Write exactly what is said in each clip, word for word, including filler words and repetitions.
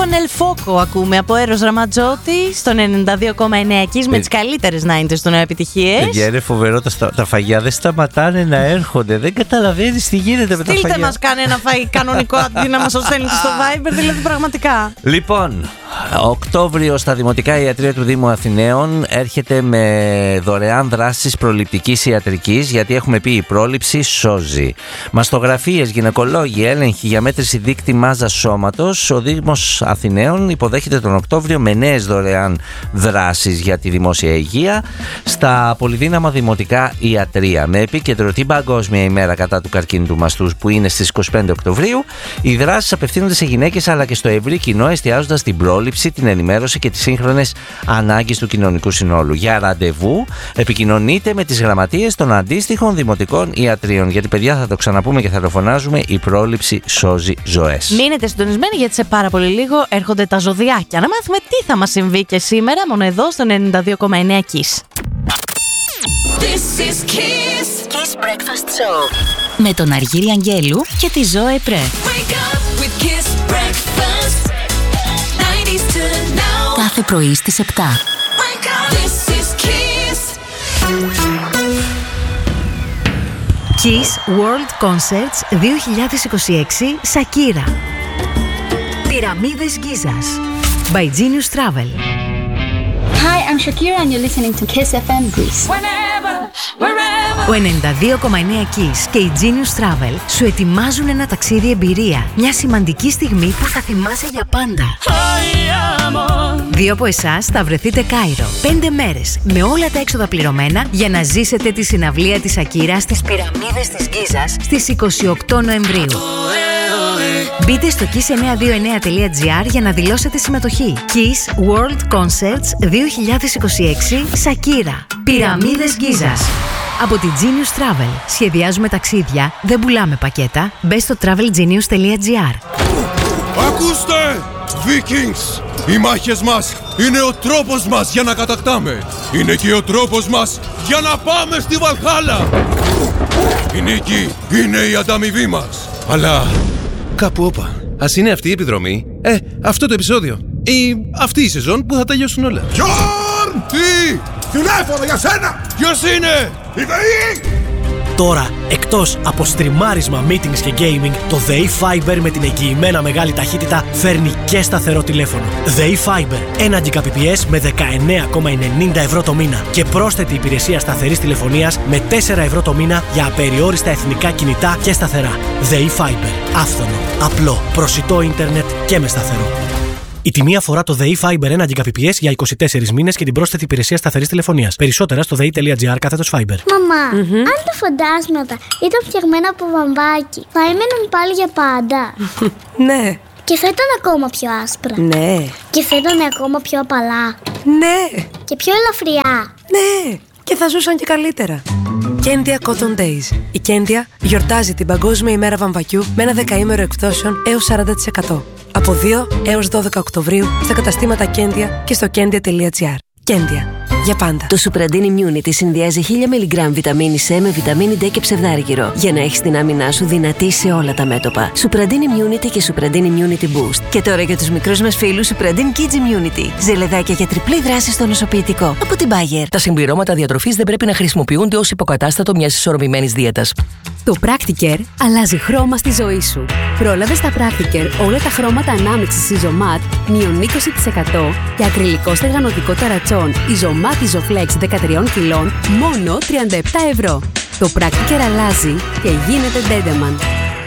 τον Ελφόκο ακούμε από Έρος Ραματζότη στον ενενήντα δύο κόμμα εννέα Kiss με τις καλύτερες ενενήντα του νέου επιτυχίες. Παιδιά, είναι φοβερό, τα, τα φαγιά δεν σταματάνε να έρχονται. Δεν καταλαβαίνεις τι γίνεται με τα φαγιά. Στείλτε μας κανένα φαγί κανονικό αντί να μας το στέλνετε στο Viber, δηλαδή πραγματικά. Λοιπόν, Οκτώβριο στα Δημοτικά Ιατρεία του Δήμου Αθηναίων έρχεται με δωρεάν δράσεις προληπτικής ιατρικής, γιατί έχουμε πει η πρόληψη σώζει. Μαστογραφίες, γυναικολόγοι, έλεγχοι για μέτρηση δείκτη μάζας σώματος. Ο Δήμος Αθηναίων υποδέχεται τον Οκτώβριο με νέες δωρεάν δράσεις για τη δημόσια υγεία στα πολυδύναμα δημοτικά ιατρεία. Με επίκεντρο την Παγκόσμια ημέρα κατά του καρκίνου του μαστού που είναι στις είκοσι πέντε Οκτωβρίου, οι δράσεις απευθύνονται σε γυναίκες αλλά και στο ευρύ κοινό, εστιάζοντας την πρόληψη, την ενημέρωση και τις σύγχρονες ανάγκες του κοινωνικού συνόλου. Για ραντεβού επικοινωνείτε με τις γραμματείες των αντίστοιχων δημοτικών ιατρίων. Γιατί, παιδιά, θα το ξαναπούμε και θα το φωνάζουμε, η πρόληψη σώζει ζωές. Μείνετε συντονισμένοι, γιατί σε πάρα πολύ λίγο έρχονται τα ζωδιάκια. Να μάθουμε τι θα μας συμβεί και σήμερα, μόνο εδώ στο ενενήντα δύο κόμμα εννέα Kiss. This is Kiss. Kiss Breakfast Show. Με τον Αργύρη Αγγέλου και τη Ζώε Πρέ. Wake up with Kiss Breakfast. nineties to now. Κάθε πρωί στις επτά. Wake up. This is Kiss. Kiss World Concerts δύο χιλιάδες είκοσι έξι Σακύρα. Πυραμίδες Γκίζας by Genius Travel. Hi, I'm Shakira and you're listening to Kiss εφ εμ Greece. Whenever, wherever. Ο ενενήντα δύο κόμμα εννέα Kiss και η Genius Travel σου ετοιμάζουν ένα ταξίδι εμπειρία. Μια σημαντική στιγμή που θα θυμάσαι για πάντα. Δύο από εσάς θα βρεθείτε Κάιρο. Πέντε μέρες με όλα τα έξοδα πληρωμένα για να ζήσετε τη συναυλία της Σακύρα στις Πυραμίδες της Γκίζας στις είκοσι οκτώ Νοεμβρίου. Μπείτε στο kiss εννιακόσια είκοσι εννέα τελεία τζι άρ για να δηλώσετε συμμετοχή. Kiss World Concerts δύο χιλιάδες είκοσι έξι Σακύρα. Πυραμίδες Γκίζας. Από τη Genius Travel. Σχεδιάζουμε ταξίδια, δεν πουλάμε πακέτα. Μπες στο travel genius τελεία τζι άρ. Ακούστε! Vikings! Οι μάχες μας είναι ο τρόπος μας για να κατακτάμε. Είναι και ο τρόπος μας για να πάμε στη Βαλχάλα. Η νίκη είναι η ανταμοιβή μας. Αλλά κάπου όπα. Ας είναι αυτή η επιδρομή, ε, αυτό το επεισόδιο ή αυτή η σεζόν που θα τελειώσουν όλα. Γιόρν! Τι! Τηλέφωνο για σένα! Ποιος είναι? Η ΔΕΗ! Τώρα, εκτός από στριμάρισμα, meetings και gaming, το ΔΕΗ Fiber με την εγγυημένα μεγάλη ταχύτητα φέρνει και σταθερό τηλέφωνο. ΔΕΗ Fiber, ένα Gbps με δεκαεννέα κόμμα ενενήντα ευρώ το μήνα και πρόσθετη υπηρεσία σταθερής τηλεφωνίας με τέσσερα ευρώ το μήνα για απεριόριστα εθνικά κινητά και σταθερά. ΔΕΗ Fiber, άφθονο, απλό, προσιτό ίντερνετ και με σταθερό. Η τιμή αφορά το ΔΕΗ Fiber ένα Gbps για είκοσι τέσσερις μήνες και την πρόσθετη υπηρεσία σταθερής τηλεφωνίας. Περισσότερα στο δei τελεία τζι άρ κάθετος Fiber. Μαμά, mm-hmm. αν τα φαντάσματα ήταν φτιαγμένα από βαμβάκι, θα έμεναν πάλι για πάντα? Ναι. Και θα ήταν ακόμα πιο άσπρα? Ναι. Και θα ήταν ακόμα πιο απαλά? Ναι. Και πιο ελαφριά? Ναι. Και θα ζούσαν και καλύτερα. Κέντια Cotton Days. Η Κέντια γιορτάζει την Παγκόσμια ημέρα βαμβακιού με ένα δεκαήμερο εκπτώσεων έως σαράντα τοις εκατό. Από δύο έως δώδεκα Οκτωβρίου στα καταστήματα Κέντια και στο κέντια τελεία τζι άρ. Κέντια. Για πάντα. Το Supradin Immunity συνδυάζει χίλια μιλιγκράμμ βιταμίνη C με βιταμίνη D και ψευδάργυρο για να έχεις την άμυνά σου δυνατή σε όλα τα μέτωπα. Supradin Immunity και Supradin Immunity Boost. Και τώρα για τους μικρούς μας φίλους Supradin Kids Immunity. Ζελεδάκια για τριπλή δράση στο νοσοποιητικό. Από την Bayer. Τα συμπληρώματα διατροφής δεν πρέπει να χρησιμοποιούνται ως υποκατάστατο μιας ισορροπημένης δίαιτας. Το Practicare αλλάζει χρώμα στη ζωή σου. Πρόλαβε στα Practicare όλα τα χρώματα ανάμειξης Isomat μείον είκοσι τοις εκατό και ακριλικό στεγανοτικό ταρατσόν Isomat Isoflex δεκατρία κιλών μόνο τριάντα επτά ευρώ. Το Practicare αλλάζει και γίνεται Dendaman.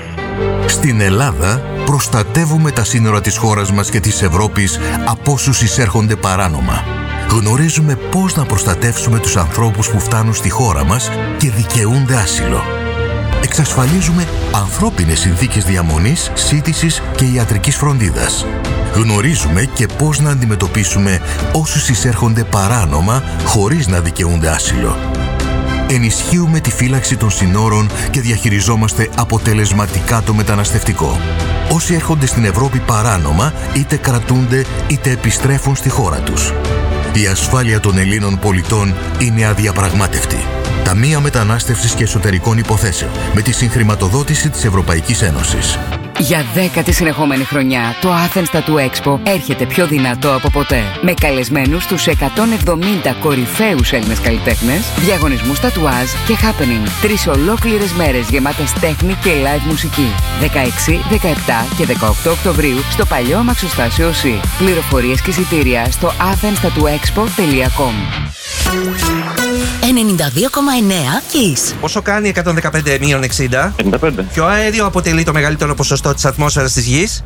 Στην Ελλάδα προστατεύουμε τα σύνορα της χώρας μας και της Ευρώπης από όσους εισέρχονται παράνομα. Γνωρίζουμε πώς να προστατεύσουμε τους ανθρώπους που φτάνουν στη χώρα μας και δικαιούνται άσυλο. Εξασφαλίζουμε ανθρώπινες συνθήκες διαμονής, σύντησης και ιατρικής φροντίδας. Γνωρίζουμε και πώς να αντιμετωπίσουμε όσους εισέρχονται παράνομα χωρίς να δικαιούνται άσυλο. Ενισχύουμε τη φύλαξη των συνόρων και διαχειριζόμαστε αποτελεσματικά το μεταναστευτικό. Όσοι έρχονται στην Ευρώπη παράνομα, είτε κρατούνται είτε επιστρέφουν στη χώρα τους. Η ασφάλεια των Ελλήνων πολιτών είναι αδιαπραγμάτευτη. Ταμεία Μετανάστευσης και Εσωτερικών Υποθέσεων με τη συγχρηματοδότηση της Ευρωπαϊκής Ένωσης. Για δέκατη συνεχόμενη χρονιά, το Athens Tattoo Expo έρχεται πιο δυνατό από ποτέ. Με καλεσμένους τους εκατόν εβδομήντα κορυφαίους Έλληνες καλλιτέχνες, διαγωνισμούς τατουάζ και happening. Τρεις ολόκληρες μέρες γεμάτες τέχνη και live μουσική. δεκαέξι, δεκαεπτά και δεκαοκτώ Οκτωβρίου στο παλιό Μαξοστάσιο Σι. Πληροφορίες και εισιτήρια στο athens tattoo expo τελεία com. ενενήντα δύο κόμμα εννέα Kiss. Πόσο κάνει εκατόν δεκαπέντε μείον εξήντα? ενενήντα πέντε. Ποιο αέριο αποτελεί το μεγαλύτερο ποσοστό της ατμόσφαιρας της Γης?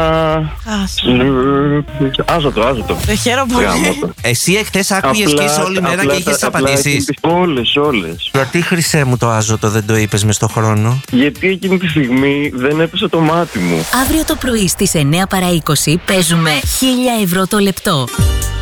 Άζωτο, άζωτο. Δεν χαίρομαι πολύ. Εσύ εχθές άκουγες Kiss όλη μέρα και είχες απαντήσεις? Όλες, όλες. Γιατί, χρυσέ μου, το άζωτο δεν το είπες μες στο χρόνο? Γιατί εκείνη τη στιγμή δεν έπεσε το μάτι μου. Αύριο το πρωί στις εννέα παρά είκοσι παίζουμε χίλια ευρώ το λεπτό.